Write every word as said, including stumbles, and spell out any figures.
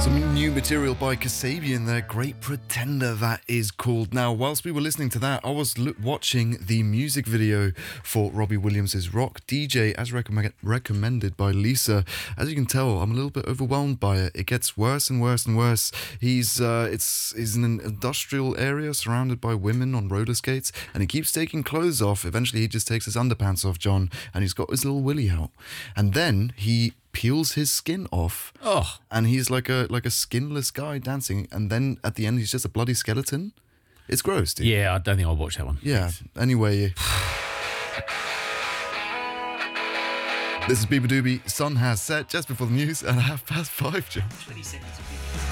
Some new material by Kasabian there, Great Pretender that is called. Now, whilst we were listening to that, I was lo- watching the music video for Robbie Williams' Rock D J as recommend- recommended by Lisa. As you can tell, I'm a little bit overwhelmed by it. It gets worse and worse and worse. He's uh, it's he's in an industrial area surrounded by women on roller skates, and he keeps taking clothes off. Eventually, he just takes his underpants off, John, and he's got his little willy out. And then he peels his skin off, oh, and he's like a like a skinless guy dancing, and then at the end he's just a bloody skeleton. It's gross, dude. Yeah, I don't think I'll watch that one. Yeah. Anyway, this is Beaver Doobie. Sun has set just before the news at half past five, John. twenty seconds of